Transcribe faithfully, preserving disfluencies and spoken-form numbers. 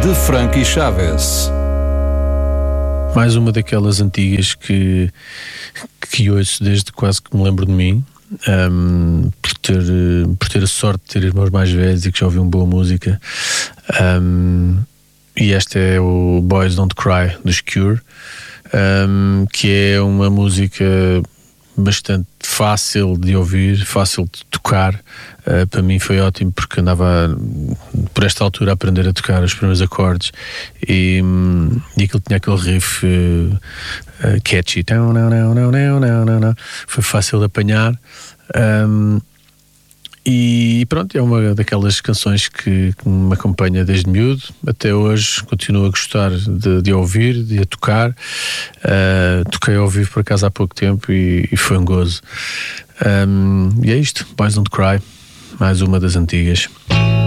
de Frankie Chaves. Mais uma daquelas antigas que, que ouço desde quase que me lembro de mim, um, por, ter, por ter a sorte de ter irmãos mais velhos e que já ouviam boa música. Um, e esta é o Boys Don't Cry, dos Cure, um, que é uma música bastante fácil de ouvir, fácil de tocar. Uh, para mim foi ótimo porque andava por esta altura a aprender a tocar os primeiros acordes e, um, e aquilo tinha aquele riff uh, uh, catchy, não, não, não, não, não, não, não. Foi fácil de apanhar. Um, e pronto, é uma daquelas canções que, que me acompanha desde miúdo até hoje. Continuo a gostar de, de ouvir, de a tocar. Uh, toquei ao vivo por acaso há pouco tempo e, e foi um gozo. Um, e é isto, Boys Don't Cry, mais uma das antigas.